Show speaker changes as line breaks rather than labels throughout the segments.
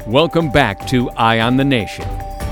Welcome back to Eye on the Nation.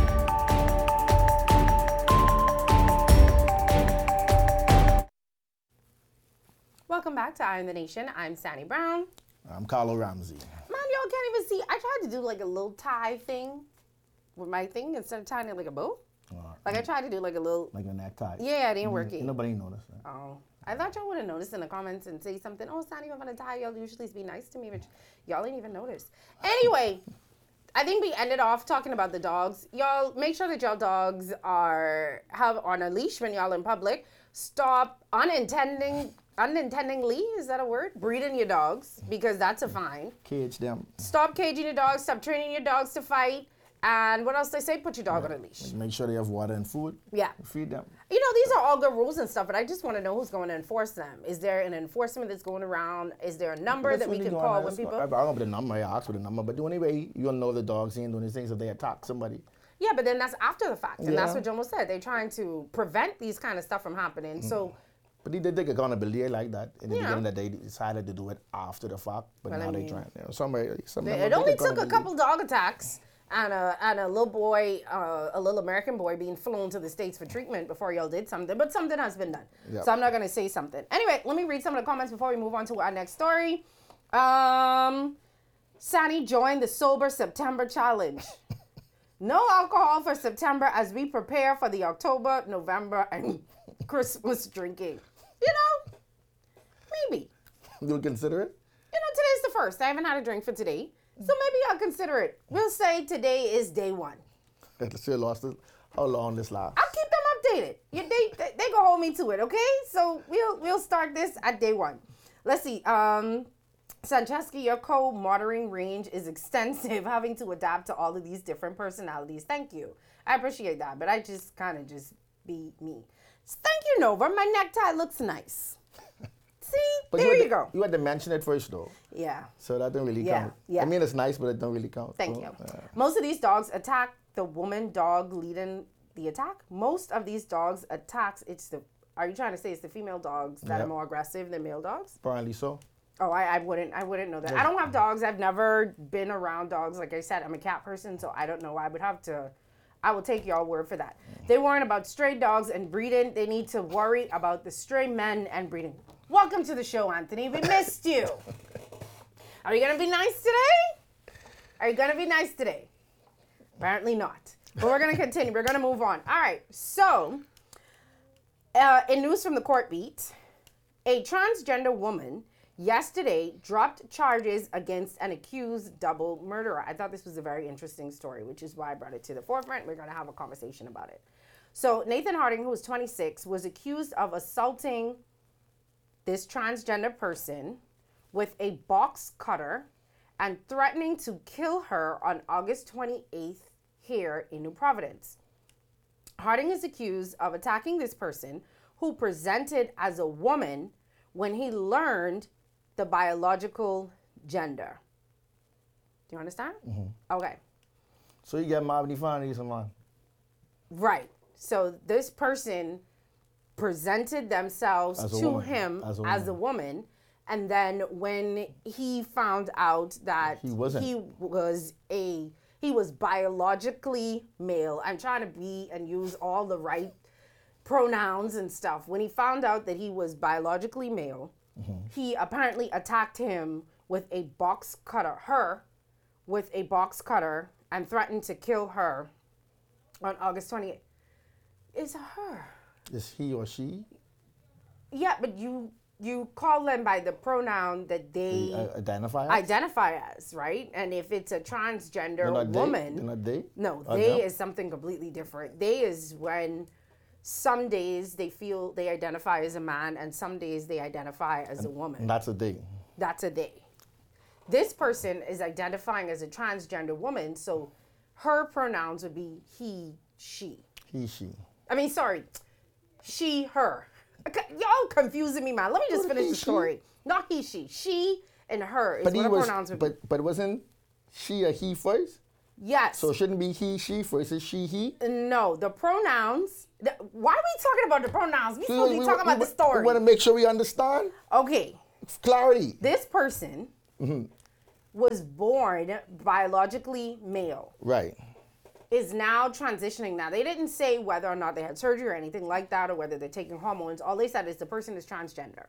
Welcome back to Eye on the Nation. I'm Sandy Brown.
I'm Carlo Ramsey.
Man, y'all can't even see. I tried to do like a little tie thing with my thing instead of tying it like a bow. Like I tried to do like a little.
Like a necktie.
Yeah, it didn't work.
Nobody noticed.
Oh. I thought y'all would have noticed in the comments and say something. Oh, it's not even gonna tie. Y'all usually be nice to me, but y'all ain't even noticed. Anyway, I think we ended off talking about the dogs. Y'all make sure that y'all dogs have on a leash when y'all in public. Stop unintendingly, is that a word? Breeding your dogs, because that's a fine.
Cage them.
Stop caging your dogs. Stop training your dogs to fight. And what else they say? Put your dog on a leash.
Make sure they have water and food.
Yeah.
Feed them.
You know, these are all good rules and stuff, but I just want to know who's going to enforce them. Is there an enforcement that's going around? Is there a number that we can call when people...
I don't know the number. I asked for the number. But anyway, you'll know the dogs ain't doing these things if they attack somebody.
Yeah, but then that's after the fact. And that's what Jomo said. They're trying to prevent these kind of stuff from happening. So...
But they take accountability like that. In the beginning that they decided to do it after the fact. But now they're trying.
It only took a couple dog attacks and a little boy, a little American boy being flown to the States for treatment before y'all did something. But something has been done. Yep. So I'm not going to say something. Anyway, let me read some of the comments before we move on to our next story. Sani joined the Sober September Challenge. No alcohol for September as we prepare for the October, November, and Christmas drinking. You know, maybe.
You'll consider it?
You know, today's the first. I haven't had a drink for today. So maybe I'll consider it. We'll say today is day one.
Still lost it. How long this lasts?
I'll keep them updated. They gonna hold me to it, okay? So we'll start this at day one. Let's see. Sancheski, your co-monitoring range is extensive, having to adapt to all of these different personalities. Thank you. I appreciate that, but I just kind of just be me. Thank you, Nova. My necktie looks nice. See? But there you go.
You had to mention it first, though.
Yeah.
So that don't really count.
Yeah.
I mean, it's nice, but it don't really count.
Thank you. Most of these dogs attack the woman dog leading the attack. Most of these dogs attacks, are you trying to say it's the female dogs that are more aggressive than male dogs?
Apparently so.
Oh, I wouldn't know that. I don't have dogs. I've never been around dogs. Like I said, I'm a cat person, so I don't know. I will take y'all word for that. They worry about stray dogs and breeding. They need to worry about the stray men and breeding. Welcome to the show, Anthony. We missed you. Are you going to be nice today? Apparently not. But we're going to continue. We're going to move on. All right. So, in news from the court beat, a transgender woman yesterday dropped charges against an accused double murderer. I thought this was a very interesting story, which is why I brought it to the forefront. We're going to have a conversation about it. So Nathan Harding, who was 26, was accused of assaulting this transgender person with a box cutter and threatening to kill her on August 28th here in New Providence. Harding is accused of attacking this person who presented as a woman when he learned the biological gender. Do you understand? Mm-hmm. Okay.
So you get Marvin Defani someone.
Right. So this person presented themselves to him as a woman. And then when he found out that he was biologically male, I'm trying to be and use all the right pronouns and stuff. When he found out that he was biologically male, he apparently attacked him with a box cutter, and threatened to kill her on August 28th. It's her.
Is he or she?
Yeah, but you call them by the pronoun that they identify as, right? And if it's a transgender woman,
they're not they?
No, they is something completely different. They is when some days they identify as a man, and some days they identify as a woman.
And that's a they.
That's a they. This person is identifying as a transgender woman, so her pronouns would be he, she.
He, she.
I mean, sorry, she, her. Y'all confusing me, man. Let me just finish the story. Not he, she. She and her is what her pronouns would be.
But wasn't she a he first?
Yes.
So it shouldn't be he, she first. It's she, he?
No, the pronouns. Why are we talking about the pronouns? We're supposed to be talking about the story.
We want to make sure we understand.
Okay.
Clarity.
This person was born biologically male
Right.
is now transitioning. Now, they didn't say whether or not they had surgery or anything like that, or whether they're taking hormones. All they said is the person is transgender.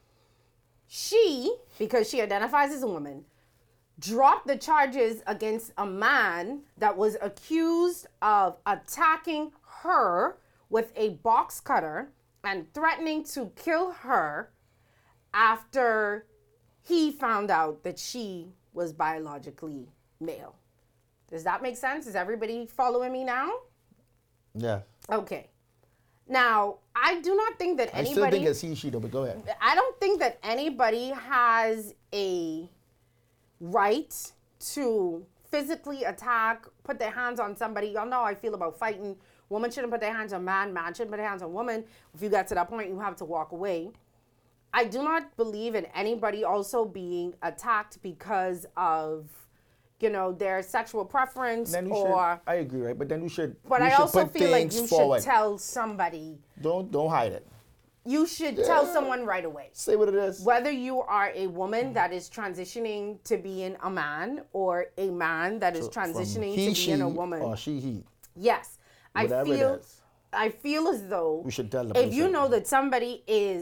She, because she identifies as a woman, dropped the charges against a man that was accused of attacking her with a box cutter and threatening to kill her after he found out that she was biologically male. Does that make sense? Is everybody following me now?
Yeah.
Okay. Now, I do not think that
I
anybody...
still think it's he, she, though, but go ahead.
I don't think that anybody has a right to physically attack, put their hands on somebody. Y'all know how I feel about fighting. Woman shouldn't put their hands on man. Man shouldn't put their hands on woman. If you get to that point, you have to walk away. I do not believe in anybody also being attacked because of, you know, their sexual preference
Then you
or...
should, I agree, right? But then you should.
But
you
I
should
also
put
feel like
things
you
forward.
should tell somebody.
Don't hide it.
You should tell someone right away.
Say what it is.
Whether you are a woman that is transitioning to being a man or a man that is transitioning
He,
to being a
she,
woman.
or she, he.
Yes.
Whatever it is.
I feel as though
We should tell the
if you
person.
know that somebody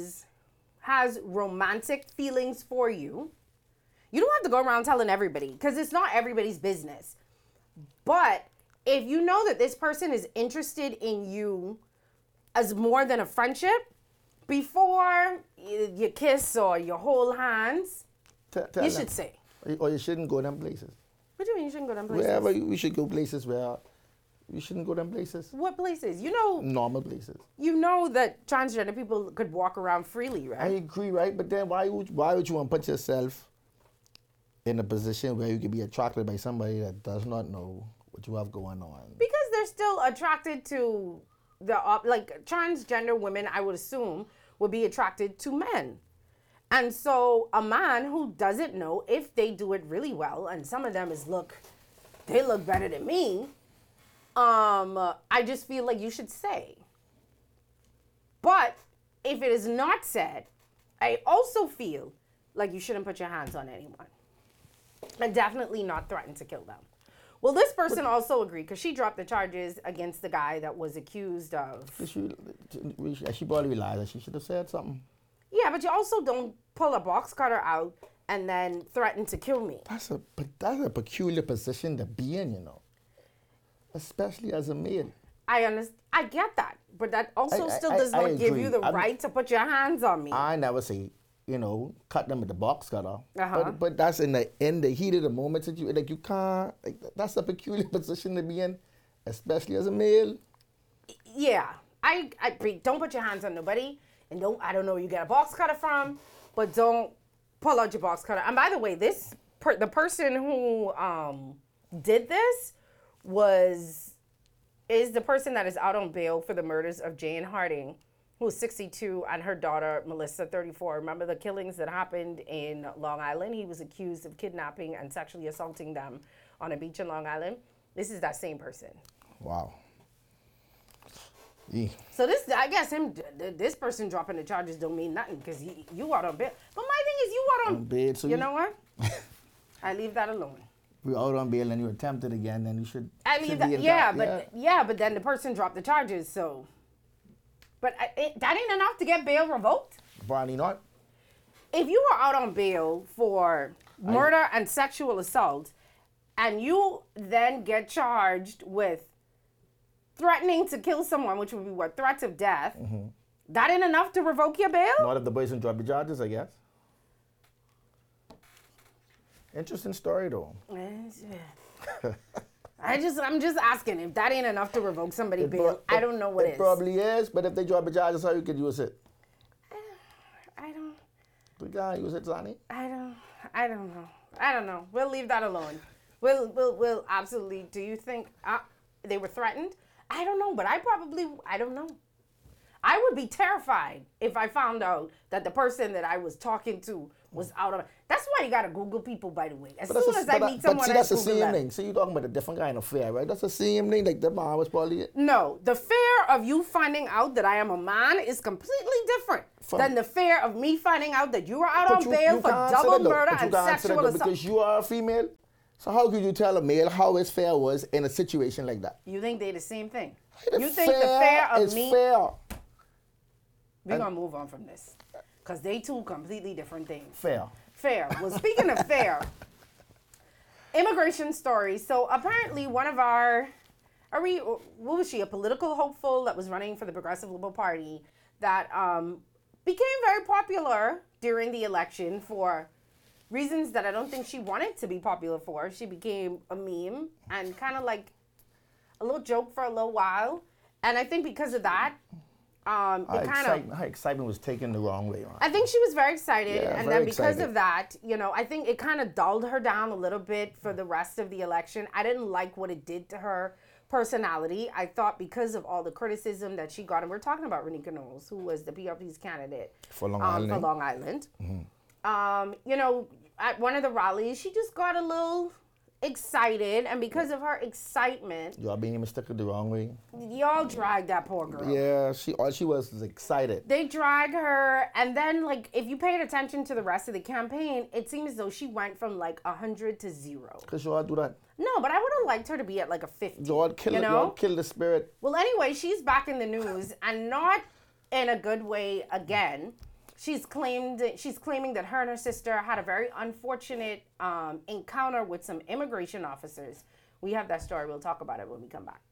has romantic feelings for you, you don't have to go around telling everybody because it's not everybody's business. But if you know that this person is interested in you as more than a friendship, before you kiss or you hold hands,
Tell
you
them.
should say.
Or you shouldn't go them places.
What do you mean you shouldn't go them places?
Wherever we should go places where we shouldn't go them places.
What places? You know,
Normal places.
you know that transgender people could walk around freely,
I
right?
agree, right? But then why would you want to put yourself in a position where you could be attracted by somebody that does not know what you have going on?
Because they're still attracted to like transgender women, I would assume, would be attracted to men. And so a man who doesn't know if they do it really well, and some of them they look better than me, I just feel like you should say. But if it is not said, I also feel like you shouldn't put your hands on anyone. And definitely not threaten to kill them. Well, this person also agreed because she dropped the charges against the guy that was accused of...
She probably realized that she should have said something.
Yeah, but you also don't pull a box cutter out and then threaten to kill me.
That's a peculiar position to be in, you know. Especially as a male.
I understand. I get that. But that also still does
I
not give
agree.
you the right to put your hands on me.
I never say, you know, cut them with the box cutter.
Uh-huh.
But that's in the heat of the moment that you can't, like, that's a peculiar position to be in, especially as a male.
Yeah. I agree. Don't put your hands on nobody. And I don't know where you get a box cutter from, but don't pull out your box cutter. And by the way, the person who did this is the person that is out on bail for the murders of Jane Harding, who was 62, and her daughter, Melissa, 34. Remember the killings that happened in Long Island? He was accused of kidnapping and sexually assaulting them on a beach in Long Island. This is that same person.
Wow. Yeah.
So this person dropping the charges don't mean nothing because you out on bail. But my thing is you out on
bail. So
you know what? I leave that alone.
We're out on bail and you attempted again, then you should.
I leave that. But then the person dropped the charges. So, but that ain't enough to get bail revoked.
Probably not.
If you are out on bail for murder and sexual assault, and you then get charged with threatening to kill someone, which would be what, threats of death, that ain't enough to revoke your bail?
Not if the person dropped the charges, I guess. Interesting story, though.
I'm just asking if that ain't enough to revoke somebody's bail. I don't know what
it probably is, but if they drop the charges, how you could use it? We can't use it, Sonny.
I don't know. We'll leave that alone. We'll absolutely. Do you think they were threatened? I don't know, but I don't know. I would be terrified if I found out that the person that I was talking to was out of... That's why you got to Google people, by the way. As soon as I meet someone,
that's the same
them.
thing. So you're talking about a different kind of fear, right? That's the same thing. Like, the man was probably...
No, the fear of you finding out that I am a man is completely different than the fear of me finding out that you were out on bail for double murder and sexual assault.
Because you are a female. So how could you tell a male how his fear was in a situation like that?
You think they're the same thing?
The
You think the fear of
is
me...
fair.
We're going to move on from this. Because they two completely different things.
Fair.
Fair. Well, speaking of fair, immigration stories. So apparently one of our... what was she? A political hopeful that was running for the Progressive Liberal Party that became very popular during the election for reasons that I don't think she wanted to be popular for. She became a meme and kind of like a little joke for a little while. And I think because of that, her
excitement was taken the wrong way.
I think she was very excited.
Yeah,
and
very
then because
excited.
of that, I think it kind of dulled her down a little bit for the rest of the election. I didn't like what it did to her personality. I thought because of all the criticism that she got, and we're talking about Renika Knowles, who was the PRP's candidate
for Long Island.
Mm-hmm. At one of the rallies, she just got a little excited, and because of her excitement,
Y'all being mistaken the wrong way.
Y'all dragged that poor girl.
Yeah, all she was excited.
They drag her, and then if you paid attention to the rest of the campaign, it seems as though she went from 100 to 0.
Because y'all do that.
No, but I would have liked her to be at a 50.
Y'all kill the spirit.
Well, anyway, she's back in the news, and not in a good way again. She's claiming that her and her sister had a very unfortunate encounter with some immigration officers. We have that story. We'll talk about it when we come back.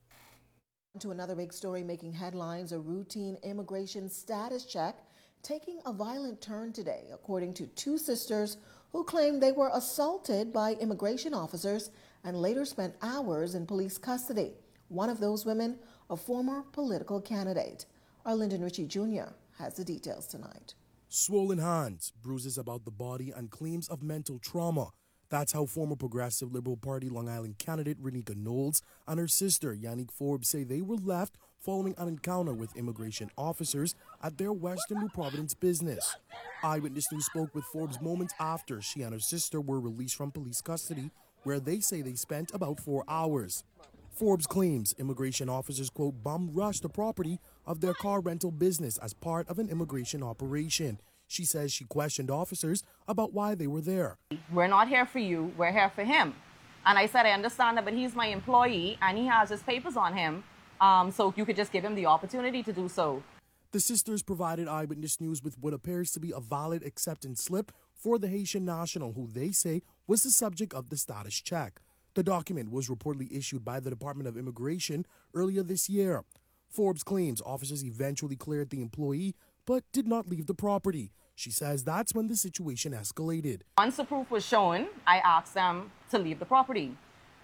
To another big story making headlines, a routine immigration status check taking a violent turn today, according to two sisters who claim they were assaulted by immigration officers and later spent hours in police custody. One of those women, a former political candidate. Our Lyndon Ritchie Jr. has the details tonight.
Swollen hands, bruises about the body, and claims of mental trauma. That's how former Progressive Liberal Party Long Island candidate Renika Knowles and her sister Yannick Forbes say they were left following an encounter with immigration officers at their Western New Providence business. Eyewitness News spoke with Forbes moments after she and her sister were released from police custody, where they say they spent about 4 hours. Forbes claims immigration officers, quote, bum-rushed the property of their car rental business as part of an immigration operation. She says she questioned officers about why they were there.
We're not here for you, we're here for him. And I said, I understand that, but he's my employee and he has his papers on him, so you could just give him the opportunity to do so.
The sisters provided Eyewitness News with what appears to be a valid acceptance slip for the Haitian national, who they say was the subject of the status check. The document was reportedly issued by the Department of Immigration earlier this year. Forbes claims officers eventually cleared the employee, but did not leave the property. She says that's when the situation escalated.
Once the proof was shown, I asked them to leave the property.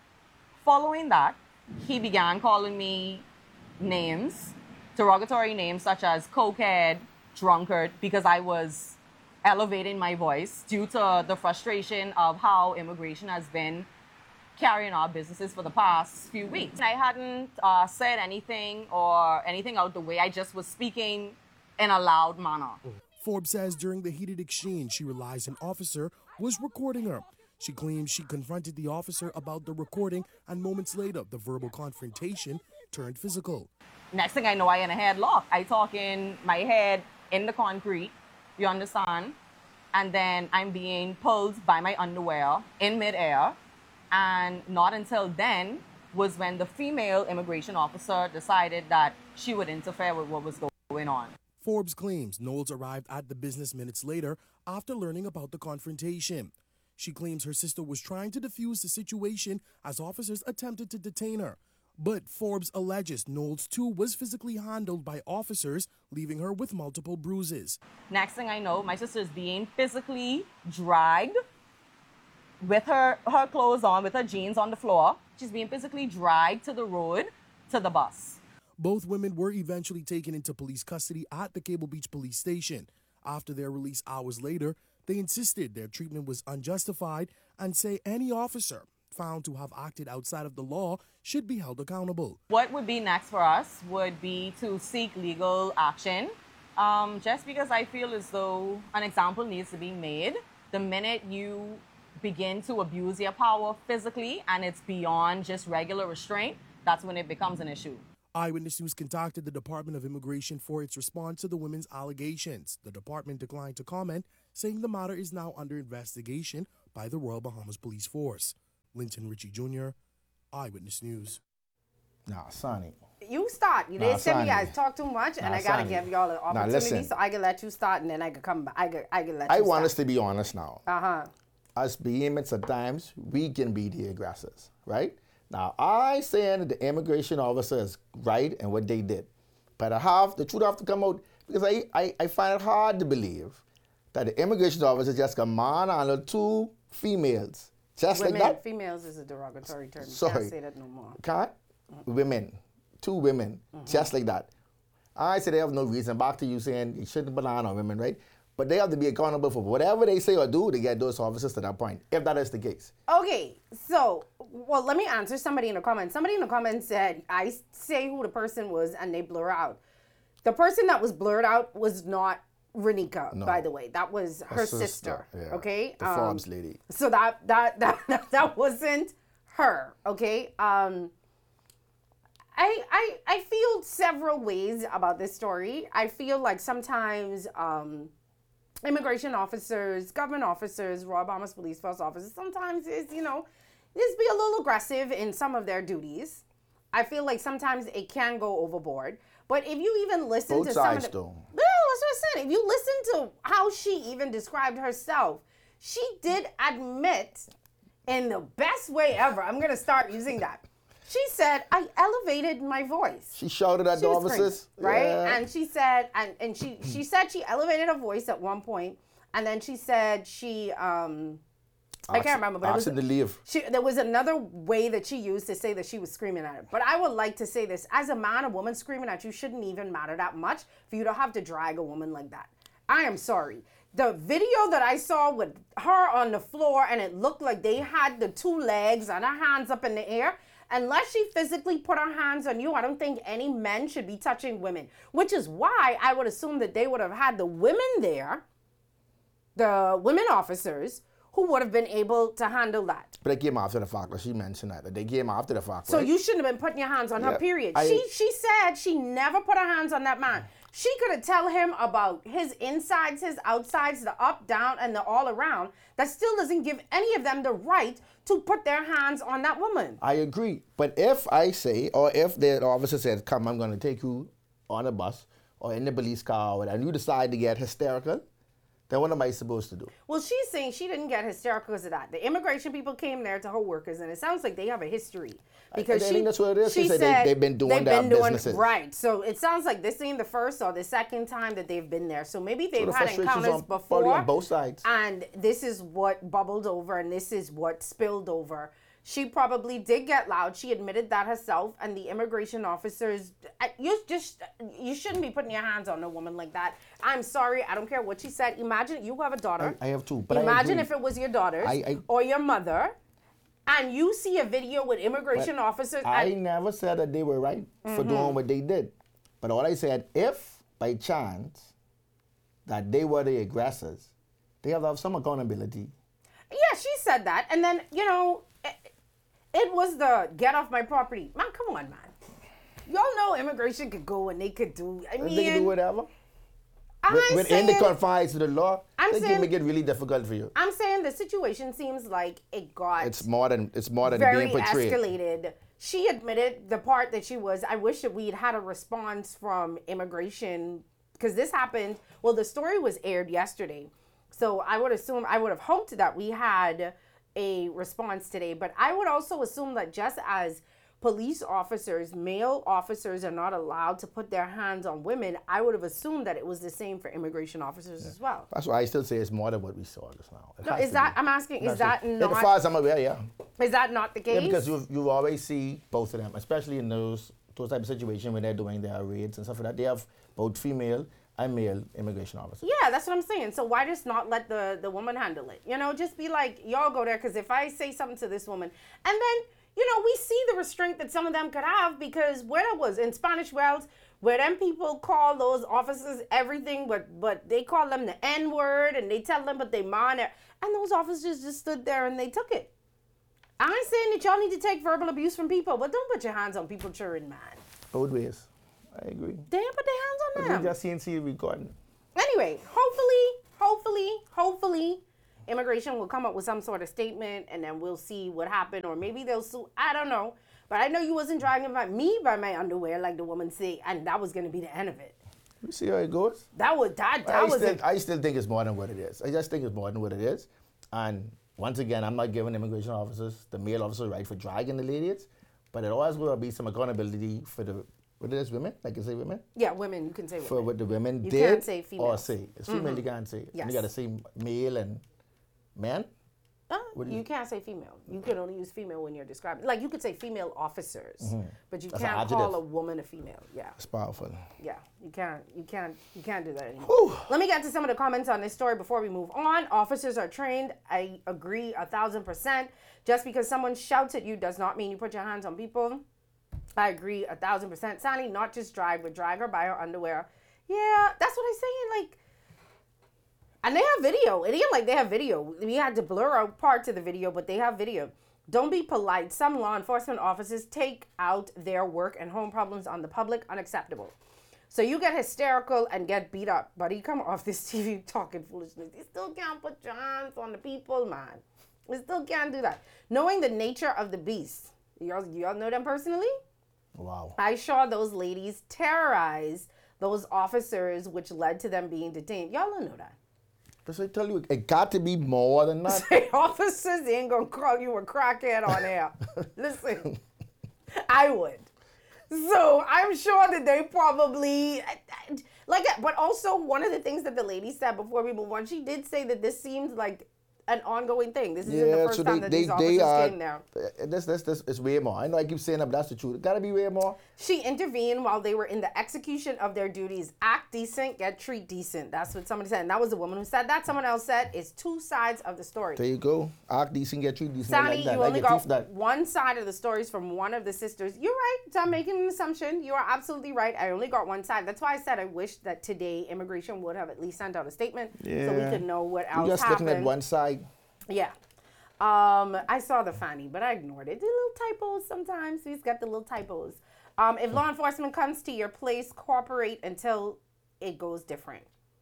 Following that, he began calling me names, derogatory names such as cokehead, drunkard, because I was elevating my voice due to the frustration of how immigration has been carrying our businesses for the past few weeks. I hadn't said anything or anything out the way. I just was speaking in a loud manner.
Forbes says during the heated exchange, she realized an officer was recording her. She claims she confronted the officer about the recording, and moments later, the verbal confrontation turned physical.
Next thing I know, I in a headlock. I talk in my head in the concrete, you understand? And then I'm being pulled by my underwear in midair. And not until then was when the female immigration officer decided that she would interfere with what was going on.
Forbes claims Knowles arrived at the business minutes later after learning about the confrontation. She claims her sister was trying to defuse the situation as officers attempted to detain her. But Forbes alleges Knowles too was physically handled by officers, leaving her with multiple bruises.
Next thing I know, my sister is being physically dragged with her clothes on, with her jeans on the floor. She's being physically dragged to the road, to the bus.
Both women were eventually taken into police custody at the Cable Beach police station. After their release hours later, they insisted their treatment was unjustified and say any officer found to have acted outside of the law should be held accountable.
What would be next for us would be to seek legal action, just because I feel as though an example needs to be made. The minute you begin to abuse your power physically and it's beyond just regular restraint, that's when it becomes an issue.
Eyewitness News contacted the Department of Immigration for its response to the women's allegations. The department declined to comment, saying the matter is now under investigation by the Royal Bahamas Police Force. Linton Ritchie Jr., Eyewitness News.
Nah, Sonny.
You start. You didn't say me I talk too much, and I gotta
Sonny.
give y'all an opportunity
listen.
so I can let you start, and then I can come back. I can let you
I
start.
want us to be honest now.
Uh-huh.
As behements at times, we can be the aggressors, right? Now, I saying that the immigration officer is right and what they did. But the truth have to come out, because I find it hard to believe that the immigration officer just got man on 2 females. Just
Women,
like that.
females is a derogatory term. You
Sorry.
can't say that no more.
Can't? Women. 2 women. Just like that. I say they have no reason. Back to you saying you shouldn't put on women, right? But they have to be accountable for whatever they say or do to get those officers to that point, if that is the case.
Okay, so, well, let me answer somebody in the comments. Somebody in the comments said, I say who the person was, and they blur out. The person that was blurred out was not Renika, by the way. That was her sister.
Yeah.
Okay?
The Forbes lady.
So that wasn't her, okay? I feel several ways about this story. I feel like sometimes immigration officers, government officers, Royal Bahamas Police Force officers, sometimes just be a little aggressive in some of their duties. I feel like sometimes it can go overboard. But if you even listen
Both
to
sides,
some of the,
though.
yeah, that's what I said. If you listen to how she even described herself, she did admit in the best way ever. I'm gonna start using that. She said, I elevated my voice.
She shouted at the
was
officers.
screaming, right?
Yeah.
And she said, and she said she elevated her voice at one point, and then she said she I can't remember, but it was
to leave.
there was another way that she used to say that she was screaming at her. But I would like to say this: as a man, a woman screaming at you shouldn't even matter that much for you to have to drag a woman like that. I am sorry. The video that I saw with her on the floor, and it looked like they had the 2 legs and her hands up in the air. Unless she physically put her hands on you, I don't think any men should be touching women, which is why I would assume that they would have had the women there, the women officers, who would have been able to handle that.
But they came after the fact, like she mentioned that. They came after the fact,
So
right?
you shouldn't have been putting your hands on her,
Yeah,
period.
I-
She said she never put her hands on that man. She could have tell him about his insides, his outsides, the up, down, and the all around. That still doesn't give any of them the right to put their hands on that woman.
I agree. But if I say, or if the officer says, come, I'm going to take you on a bus or in the police car, and you decide to get hysterical, then what am I supposed to do?
Well, she's saying she didn't get hysterical because of that. The immigration people came there to her workers, and it sounds like they have a history. Because
I think that's what it is. She said they've been doing their businesses.
Right. So it sounds like this ain't the first or the second time that they've been there. So maybe they've
the
had
frustration's
encounters
probably
before.
on both sides.
And this is what bubbled over, and this is what spilled over. She probably did get loud. She admitted that herself. And the immigration officers, you shouldn't be putting your hands on a woman like that. I'm sorry. I don't care what she said. Imagine you have a daughter.
I have 2. But
Imagine
I
if it was your daughter's
I-
or your mother, and you see a video with immigration officers.
I never said that they were right for doing what they did. But all I said, if by chance that they were the aggressors, they have to have some accountability.
Yeah, she said that. And then, it was the get off my property. Man, come on, man. Y'all know immigration could go and they could do. I mean,
They can do whatever.
I'm
Within the
saying,
confines of the law, they
saying-
can make it really difficult for you.
I'm saying the situation seems like it got
It's more than
very
being portrayed.
escalated. She admitted the part that she was, I wish that we'd had a response from immigration, because this happened, well, the story was aired yesterday. So I would have hoped that we had a response today, but I would also assume that just as police officers, male officers are not allowed to put their hands on women, I would have assumed that it was the same for immigration officers as well.
That's why I still say it's more than what we saw just now. It
No,
has
is
to
that,
be.
I'm asking, is
That's
that
it. As far
not,
as I'm aware, yeah.
is that not the case?
Yeah, because you always see both of them, especially in those type of situations when they're doing their raids and stuff like that. They have both female and male immigration officers.
Yeah, that's what I'm saying. So why just not let the woman handle it? Just be like, y'all go there, because if I say something to this woman, and then, we see the restraint that some of them could have, because where it was in Spanish Wells, where them people call those officers everything, but they call them the N-word, and they tell them but they mind it, and those officers just stood there and they took it. I ain't saying that y'all need to take verbal abuse from people, but don't put your hands on people cheering, man.
Both ways. I agree.
They didn't put their hands on
We
them.
just CNC recording.
Anyway, hopefully, immigration will come up with some sort of statement, and then we'll see what happened, or maybe they'll sue. I don't know. But I know you wasn't dragging me by my underwear, like the woman said, and that was gonna be the end of it.
We see how it goes.
I
still think it's more than what it is. I just think it's more than what it is. And once again, I'm not giving immigration officers, the male officers, right for dragging the ladies, but it always will be some accountability for the, what it is, women? I can say women?
Yeah, women, you can say
For
women.
what the women
You
did
can't say female.
or say. It's female, you can't say.
Yes.
And you got to say male and man. What do
You
you-
can't say female. You can only use female when you're describing. Like you could say female officers, but you
That's an
can't call
adjective.
a woman a female. Yeah.
It's powerful.
Yeah, you can't do that anymore. Let me get to some of the comments on this story before we move on. Officers are trained. I agree 1,000%. Just because someone shouts at you does not mean you put your hands on people. I agree 1,000%. Sally, not just drag, but drag her by her underwear. Yeah, that's what I'm saying. Like, and they have video. It ain't like they have video. We had to blur out parts of the video, but they have video. Don't be polite. Some law enforcement officers take out their work and home problems on the public. Unacceptable. So you get hysterical and get beat up, but you come off this TV talking foolishness. You still can't put your hands on the people, man. You still can't do that. Knowing the nature of the beast. Y'all know them personally?
Wow.
I saw those ladies terrorize those officers, which led to them being detained. Y'all don't know that.
That's what I tell you. It got to be more than that.
Say officers ain't gonna call you a crackhead on air. Listen, I would. So I'm sure that they probably like that. But also one of the things that the lady said before we move on, she did say that this seems like an ongoing thing. This isn't the first time that these officers came there.
This is way more. I know I keep saying that, but that's the truth. It gotta be way more.
She intervened while they were in the execution of their duties. Act decent, get treat decent. That's what somebody said. And that was the woman who said that. Someone else said it's two sides of the story.
There you go. Act decent, get treat decent. I
Sally,
like that.
you only
I get
got one side of the stories from one of the sisters. You're right. So I'm making an assumption. You are absolutely right. I only got one side. That's why I said I wish that today immigration would have at least sent out a statement so we could know what else
You're just
happened.
looking at one side.
Yeah. I saw the funny, but I ignored it. The little typos sometimes. He's got the little typos. If law enforcement comes to your place, cooperate until it goes different.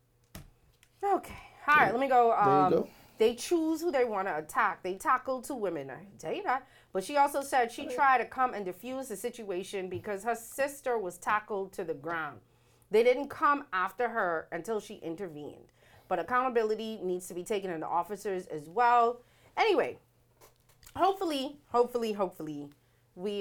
Okay. All right, let me go.
There you go.
They choose who they want to attack. They tackle two women. I tell you that. But she also said she tried to come and defuse the situation because her sister was tackled to the ground. They didn't come after her until she intervened. But accountability needs to be taken into officers as well. Anyway, hopefully, we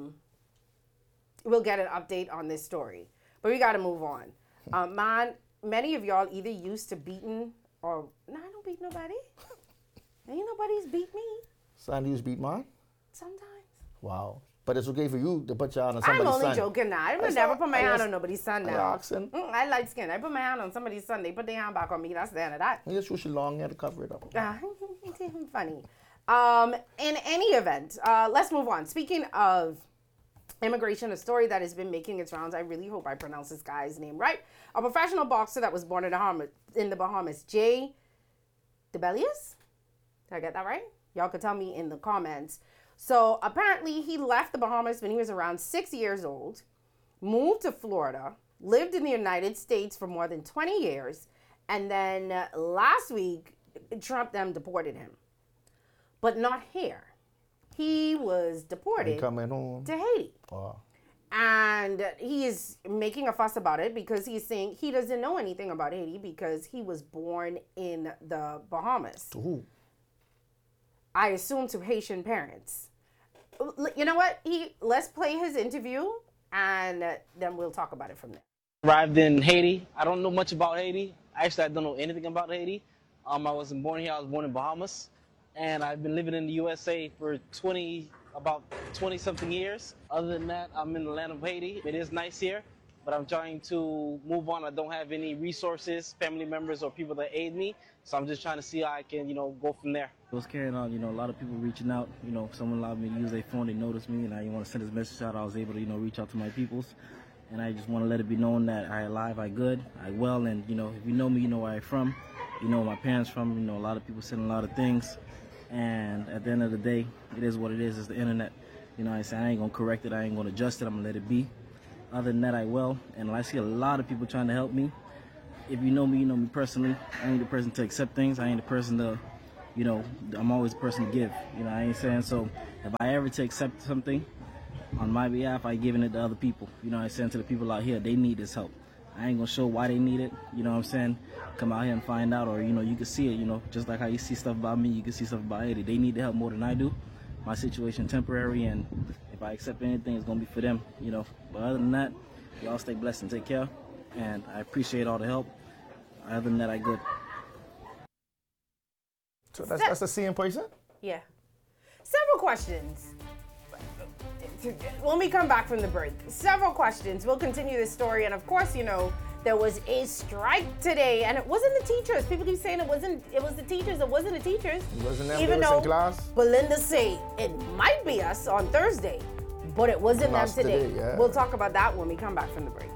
will get an update on this story. But we got to move on. Many of y'all either used to beating or I don't beat nobody. Ain't nobody's beat me.
Sandy's beat mine?
Sometimes.
Wow. But it's okay for you to put your hand on somebody's
I'm only
son.
joking now. I would
That's
never
not-
put my
I
hand
just-
on nobody's son
I
now.
asking.
I light skin. I put my hand on somebody's son. They put their hand back on me. That's the end of that.
You just wish you long hair to cover it up.
Funny. In any event, let's move on. Speaking of immigration, a story that has been making its rounds. I really hope I pronounce this guy's name right. A professional boxer that was born in the Bahamas, Jay Debelius. Did I get that right? Y'all can tell me in the comments. So apparently he left the Bahamas when he was around 6 years old, moved to Florida, lived in the United States for more than 20 years, and then last week, Trump them deported him. But not here. He was deported
Coming home.
to Haiti.
Wow.
And he is making a fuss about it because he's saying he doesn't know anything about Haiti because he was born in the Bahamas.
Ooh.
I assume to Haitian parents. You know what? Let's play his interview and then we'll talk about it from there.
Arrived in Haiti. I don't know much about Haiti. Actually, I don't know anything about Haiti. I wasn't born here. I was born in Bahamas. And I've been living in the USA for about 20-something years. Other than that, I'm in the land of Haiti. It is nice here, but I'm trying to move on. I don't have any resources, family members, or people that aid me. So I'm just trying to see how I can, go from there.
I was carrying on, a lot of people reaching out. Someone allowed me to use their phone. They noticed me, and I want to send this message out. I was able to, reach out to my peoples. And I just want to let it be known that I alive, I good, I well. And, if you know me, you know where I'm from. You know where my parents from. A lot of people saying a lot of things. And at the end of the day, it is what it is. It's the internet. I say I ain't going to correct it. I ain't going to adjust it. I'm going to let it be. Other than that, I will. And I see a lot of people trying to help me. If you know me personally. I ain't the person to accept things. I ain't the person to, I'm always the person to give. I ain't saying. So if I ever to accept something on my behalf, I giving it to other people. I saying to the people out here, they need this help. I ain't gonna show why they need it. You know what I'm saying? Come out here and find out, or you can see it. Just like how you see stuff about me, you can see stuff about Haiti. They need the help more than I do. My situation temporary, and if I accept anything, it's gonna be for them. But other than that, y'all stay blessed and take care. And I appreciate all the help. Other than that, I good.
So that's the same person?
Yeah. Several questions. When we come back from the break, several questions. We'll continue this story. And of course, there was a strike today, and it wasn't the teachers. People keep saying it was the teachers. It wasn't the teachers.
It wasn't them.
Even
They was
though
in class.
Belinda say it might be us on Thursday, but it wasn't them
Class
today.
today, yeah.
We'll talk about that when we come back from the break.